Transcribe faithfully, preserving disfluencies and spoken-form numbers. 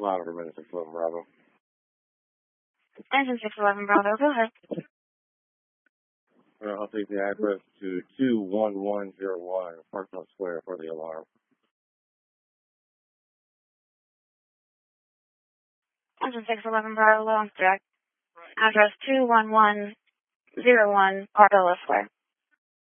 Loud over minute six eleven Bravo. Engine six eleven Bravo, go ahead. Uh, I'll take the address to two one one zero one Parkville Square for the alarm. Engine six eleven Bravo, Lawrence Direct. Address two one one zero one Parkville Square.